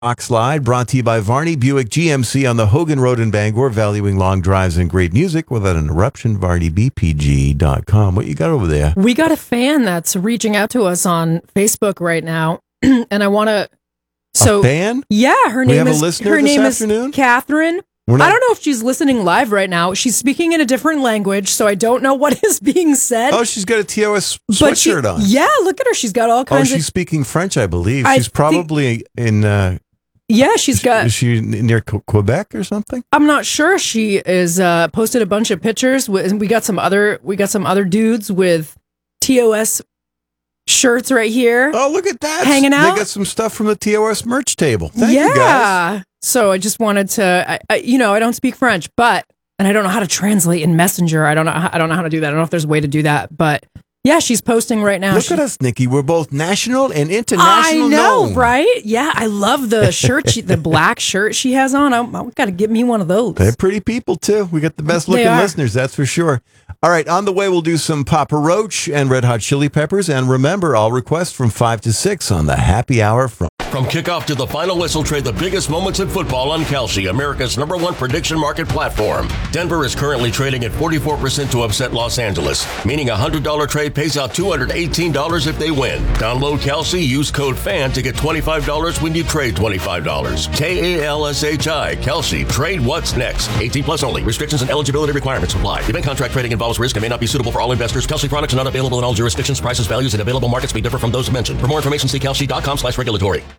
Rock Slide, brought to you by Varney Buick GMC on the Hogan Road in Bangor, valuing long drives and great music without an interruption. VarneyBPG.com. What you got over there? We got a fan that's reaching out to us on Facebook right now, and I want to. A fan? Yeah, her name is afternoon? Catherine. I don't know if she's listening live right now. She's speaking in a different language, so I don't know what is being said. Oh, she's got a TOS sweatshirt on. Yeah, look at her. She's got all kinds of... Oh, she's speaking French, I believe. She's probably in... Yeah, she's got... Is she near Quebec or something? I'm not sure. She is posted a bunch of pictures. We got some other dudes with TOS shirts right here. Oh, look at that. Hanging out. They got some stuff from the TOS merch table. Thank you, guys. So I just wanted to... I don't speak French, and I don't know how to translate in Messenger. I don't know how to do that. I don't know if there's a way to do that, but... Yeah, she's posting right now. Look at us, Nikki. We're both national and international. I know, known. right? Yeah, I love the shirt, the black shirt she has on. I've got to get me one of those. They're pretty people, too. We got the best looking listeners, that's for sure. All right, on the way, we'll do some Papa Roach and Red Hot Chili Peppers. And remember, all requests from 5 to 6 on the Happy Hour From kickoff to the final whistle, trade the biggest moments in football on Kalshi, America's #1 prediction market platform. Denver is currently trading at 44% to upset Los Angeles, meaning a $100 trade pays out $218 if they win. Download Kalshi, use code FAN to get $25 when you trade $25. KALSHI, Kalshi, trade what's next. 18 plus only. Restrictions and eligibility requirements apply. Event contract trading involves risk and may not be suitable for all investors. Kalshi products are not available in all jurisdictions. Prices, values, and available markets may differ from those mentioned. For more information, see kalshi.com/regulatory.